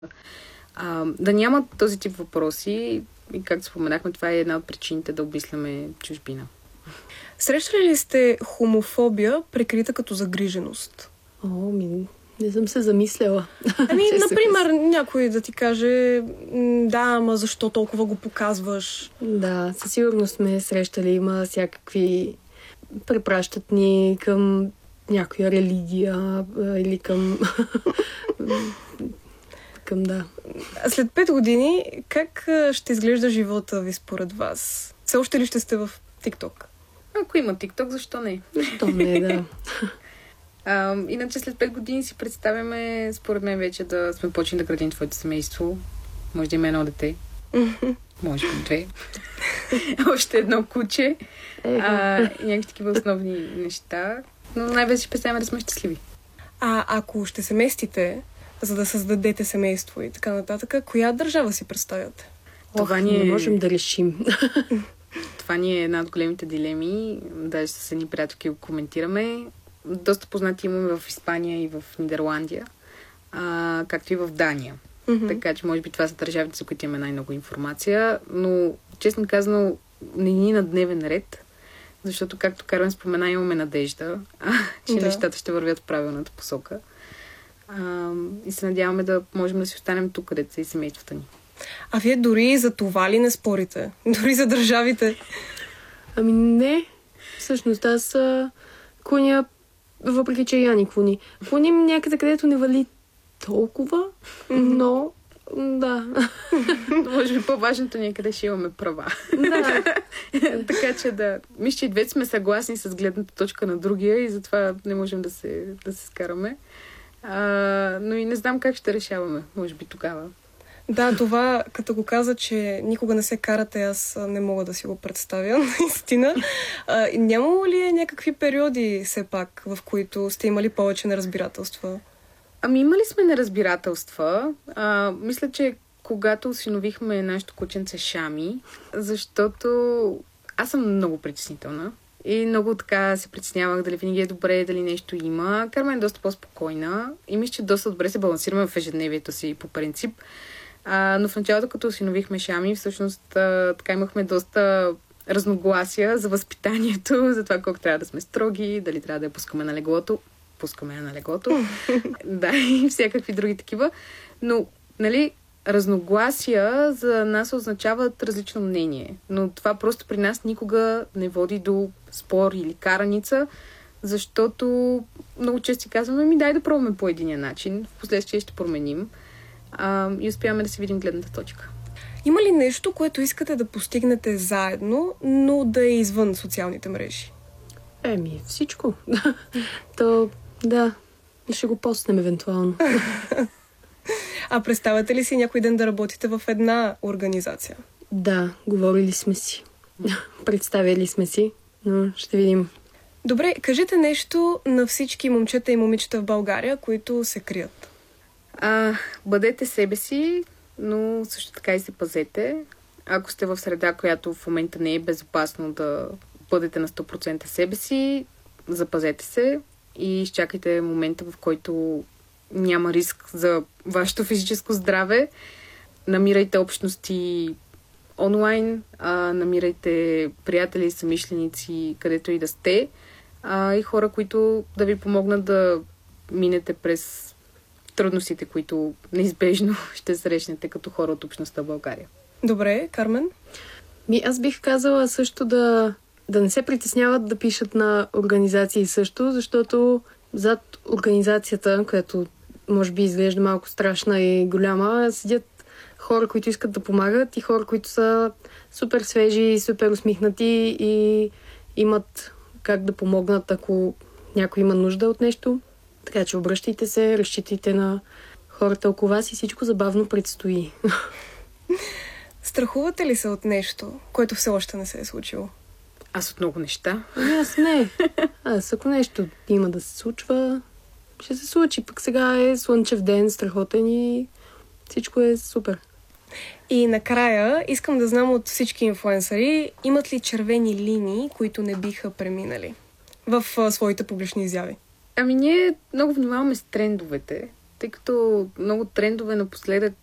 Да няма този тип въпроси и както споменахме, това е една от причините да обмисляме чужбина. Срещали ли сте хомофобия, прикрита като загриженост? Не съм се замисляла. Например, някой да ти каже, да, ама защо толкова го показваш? Да, със сигурност сме срещали, има всякакви... Препращат ни към някоя религия или към... да. След 5 години, как ще изглежда живота ви според вас? Все още ли ще сте в TikTok? Ако има TikTok, защо не? Защо не, да. Иначе след 5 години си представяме, според мен вече да сме почнали да градим твоето семейство. Може да има едно дете. Може би 2. Още едно куче. Някакви такива основни неща. Но най-вече си представяме да сме щастливи. Ако ще се местите, за да създадете семейство и така нататък, коя държава си представяте? Не можем да решим. Това ни е една от големите дилеми. Даже с едни приятелки го коментираме. Доста познати имаме в Испания и в Нидерландия, както и в Дания. Така че, може би, това са държавите, за които имаме най-много информация. Но, честно казано, не ни на дневен ред, защото, както Кармен спомена, имаме надежда, че нещата ще вървят в правилната посока. И се надяваме да можем да си останем тук, където са и семействата ни. А вие дори за това ли не спорите? Дори за държавите? Не. Всъщност, аз клоня, въпреки че я ни клони. Клоним някъде, където не вали толкова, но да. Може би по-важното ни е къде ще имаме права. Да. Така че да. Мисля, че и двете сме съгласни с гледната точка на другия и затова не можем да се скараме. Но и не знам как ще решаваме. Може би тогава. Да, това, като го каза, че никога не се карате, аз не мога да си го представя, наистина. Нямало ли е някакви периоди, все пак, в които сте имали повече неразбирателства? Имали сме неразбирателства. Мисля, че когато осиновихме нашето кученце Шами, защото аз съм много притеснителна и много така се притеснявах дали винаги е добре, дали нещо има. Кармен е доста по-спокойна и мисля, че доста добре се балансираме в ежедневието си по принцип. Но в началото, като осиновихме Шами, всъщност така имахме доста разногласия за възпитанието, за това колко трябва да сме строги, дали трябва да я пускаме на леглото. Да, и всякакви други такива. Но, разногласия за нас означават различно мнение. Но това просто при нас никога не води до спор или караница, защото много често казваме, дай да пробваме по единия начин, в последствие ще променим. И успяваме да си видим гледната точка. Има ли нещо, което искате да постигнете заедно, но да е извън социалните мрежи? Всичко. Да, ще го постнем евентуално. Представяте ли си някой ден да работите в една организация? Да, говорили сме си. Представили сме си, но ще видим. Добре, кажете нещо на всички момчета и момичета в България, които се крият. Бъдете себе си, но също така и се пазете. Ако сте в среда, която в момента не е безопасно да бъдете на 100% себе си, запазете се и изчакайте момента, в който няма риск за вашето физическо здраве. Намирайте общности онлайн, намирайте приятели, съмишленици, където и да сте, и хора, които да ви помогнат да минете през трудностите, които неизбежно ще срещнете като хора от общността в България. Добре, Кармен? Аз бих казала също да не се притесняват да пишат на организации също, защото зад организацията, която може би изглежда малко страшна и голяма, седят хора, които искат да помагат и хора, които са супер свежи, супер усмихнати и имат как да помогнат, ако някой има нужда от нещо. Така че обръщайте се, разчитайте на хората около вас и всичко забавно предстои. Страхувате ли се от нещо, което все още не се е случило? Аз от много неща. Аз не. Ако нещо има да се случва, ще се случи. Пък сега е слънчев ден, страхотен и всичко е супер. И накрая искам да знам от всички инфлуенсъри, имат ли червени линии, които не биха преминали в своите публични изяви? Ние много внимаваме с трендовете Тъй като много трендове напоследък